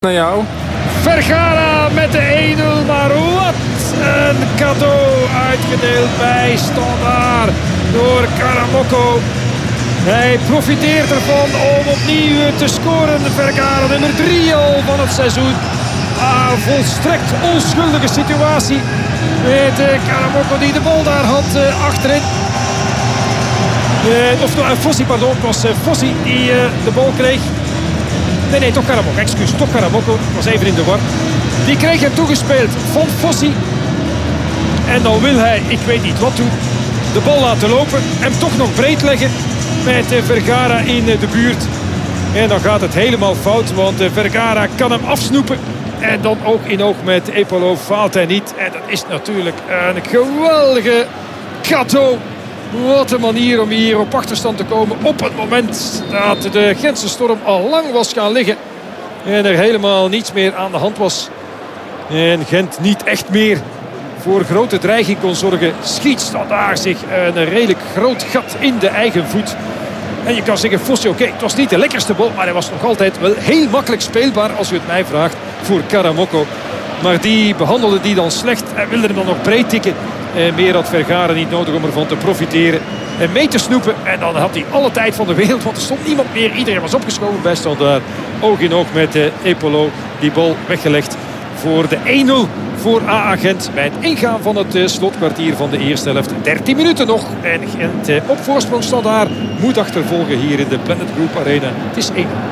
Naar jou. Vergara met de 1-0, maar wat een cadeau uitgedeeld bij Standaard door Karamoko. Hij profiteert ervan om opnieuw te scoren. Vergara, nummer 3 al van het seizoen. Volstrekt onschuldige situatie met Karamoko die de bal daar had achterin. Fossi, pardon. Het was Fossi die de bal kreeg. Nee, toch Karamoko. Excuus, toch Karamoko. Was even in de war. Die kreeg hem toegespeeld van Fossi. En dan wil hij, ik weet niet wat doen, de bal laten lopen. Hem toch nog breed leggen met Vergara in de buurt. En dan gaat het helemaal fout, want Vergara kan hem afsnoepen. En dan oog in oog met Epolo faalt hij niet. En dat is natuurlijk een geweldige cadeau. Wat een manier om hier op achterstand te komen op het moment dat de Gentse Storm al lang was gaan liggen. En er helemaal niets meer aan de hand was. En Gent niet echt meer voor grote dreiging kon zorgen. Schiet Standaard zich een redelijk groot gat in de eigen voet. En je kan zeggen, Fossi, oké, het was niet de lekkerste bal, maar hij was nog altijd wel heel makkelijk speelbaar, als u het mij vraagt, voor Karamoko. Maar die behandelde die dan slecht en wilde hem dan nog breed tikken. Meer had Vergara niet nodig om ervan te profiteren en mee te snoepen. En dan had hij alle tijd van de wereld, want er stond niemand meer. Iedereen was opgeschoven bij Standaard. Oog in oog met Epolo. Die bal weggelegd voor de 1-0 voor AA Gent. Bij het ingaan van het slotkwartier van de eerste helft. 13 minuten nog. En Gent op voorsprong Standaard moet achtervolgen hier in de Planet Group Arena. Het is 1-0.